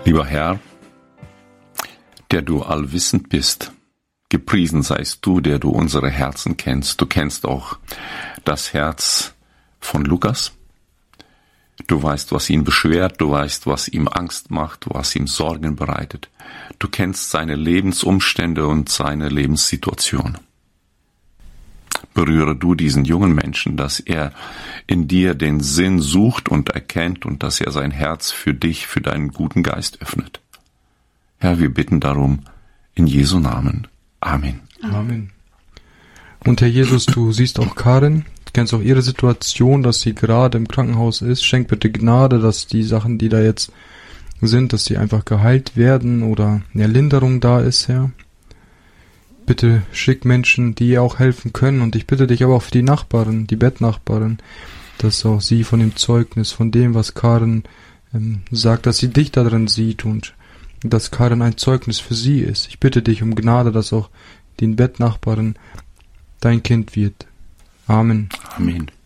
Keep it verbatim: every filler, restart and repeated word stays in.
Lieber Herr, der du allwissend bist, gepriesen seist du, der du unsere Herzen kennst. Du kennst auch das Herz von Lukas. Du weißt, was ihn beschwert, du weißt, was ihm Angst macht, was ihm Sorgen bereitet. Du kennst seine Lebensumstände und seine Lebenssituation. Berühre du diesen jungen Menschen, dass er in dir den Sinn sucht und erkennt und dass er sein Herz für dich, für deinen guten Geist öffnet. Herr, wir bitten darum in Jesu Namen. Amen. Amen. Und Herr Jesus, du siehst auch Karin, du kennst auch ihre Situation, dass sie gerade im Krankenhaus ist. Schenk bitte Gnade, dass die Sachen, die da jetzt sind, dass sie einfach geheilt werden oder eine Linderung da ist, Herr. Bitte schick Menschen, die ihr auch helfen können. Und ich bitte dich aber auch für die Nachbarin, die Bettnachbarin, dass auch sie von dem Zeugnis, von dem, was Karin ähm, sagt, dass sie dich da drin sieht und dass Karin ein Zeugnis für sie ist. Ich bitte dich um Gnade, dass auch den Bettnachbarin dein Kind wird. Amen. Amen.